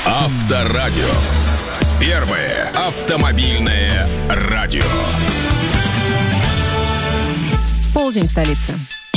Авторадио. Первое автомобильное радио. Полдень в столице.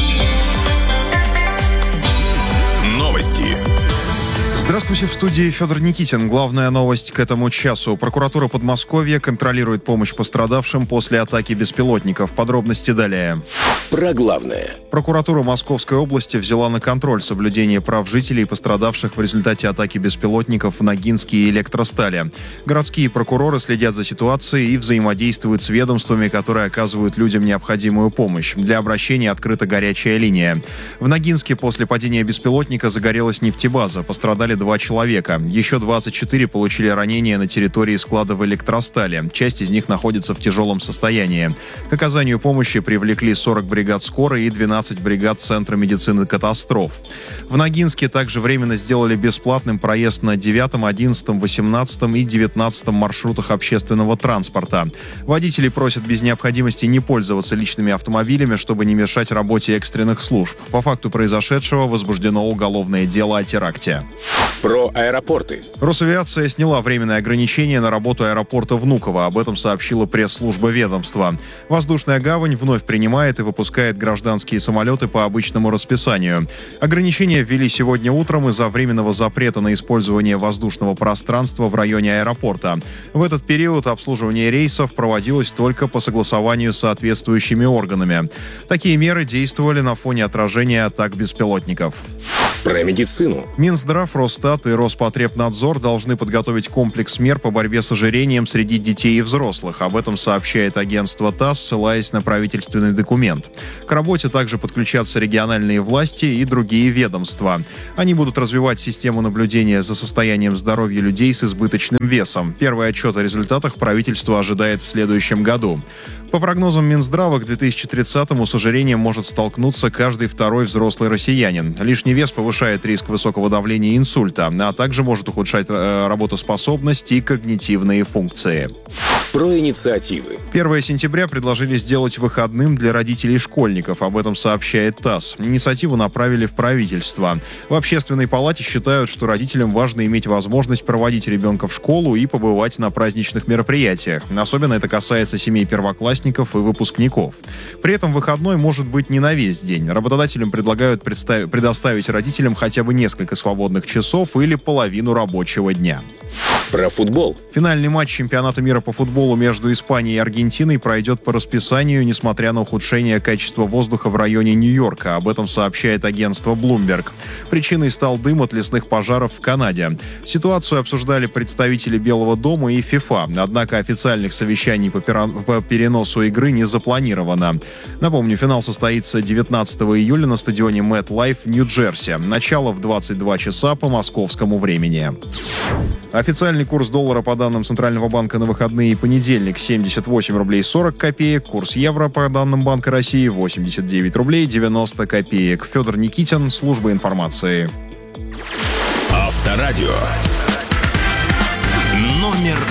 Новости. Здравствуйте, в студии Федор Никитин. Главная новость к этому часу. Прокуратура Подмосковья контролирует помощь пострадавшим после атаки беспилотников. Подробности далее. Про главное. Прокуратура Московской области взяла на контроль соблюдение прав жителей, пострадавших в результате атаки беспилотников в Ногинске и Электростале. Городские прокуроры следят за ситуацией и взаимодействуют с ведомствами, которые оказывают людям необходимую помощь. Для обращения открыта горячая линия. В Ногинске после падения беспилотника загорелась нефтебаза. Пострадали 2 человека. Еще 24 получили ранения на территории склада в Электростале. Часть из них находится в тяжелом состоянии. К оказанию помощи привлекли 40 бригад скорой и 12 бригад Центра медицины катастроф. В Ногинске также временно сделали бесплатным проезд на 9, 11, 18 и 19 маршрутах общественного транспорта. Водители просят без необходимости не пользоваться личными автомобилями, чтобы не мешать работе экстренных служб. По факту произошедшего возбуждено уголовное дело о теракте. Про аэропорты. Росавиация сняла временное ограничение на работу аэропорта Внуково. Об этом сообщила пресс-служба ведомства. Воздушная гавань вновь принимает и выпускает гражданские самолеты по обычному расписанию. Ограничения ввели сегодня утром из-за временного запрета на использование воздушного пространства в районе аэропорта. В этот период обслуживание рейсов проводилось только по согласованию с соответствующими органами. Такие меры действовали на фоне отражения атак беспилотников. Про медицину. Минздрав, Росстат и Роспотребнадзор должны подготовить комплекс мер по борьбе с ожирением среди детей и взрослых. Об этом сообщает агентство ТАСС, ссылаясь на правительственный документ. К работе также подключатся региональные власти и другие ведомства. Они будут развивать систему наблюдения за состоянием здоровья людей с избыточным весом. Первый отчет о результатах правительство ожидает в следующем году. По прогнозам Минздрава, к 2030-му с ожирением может столкнуться каждый второй взрослый россиянин. Лишний вес повышает риск высокого давления и инсульта, а также может ухудшать работоспособность и когнитивные функции. Про инициативы. 1 сентября предложили сделать выходным для родителей школьников. Об этом сообщает ТАСС. Инициативу направили в правительство. В Общественной палате считают, что родителям важно иметь возможность проводить ребенка в школу и побывать на праздничных мероприятиях. Особенно это касается семей первоклассников и выпускников. При этом выходной может быть не на весь день. Работодателям предлагают предоставить родителям хотя бы несколько свободных часов или половину рабочего дня. Про футбол. Финальный матч чемпионата мира по футболу между Испанией и Аргентиной пройдет по расписанию, несмотря на ухудшение качества воздуха в районе Нью-Йорка. Об этом сообщает агентство Bloomberg. Причиной стал дым от лесных пожаров в Канаде. Ситуацию обсуждали представители Белого дома и ФИФА. Однако официальных совещаний по переносу игры не запланировано. Напомню, финал состоится 19 июля на стадионе MetLife в Нью-Джерси. Начало в 22 часа по московскому времени. Официальный курс доллара по данным Центрального банка на выходные и понедельник 78 рублей 40 копеек. Курс евро по данным Банка России 89 рублей 90 копеек. Федор Никитин, служба информации. Авторадио. Номер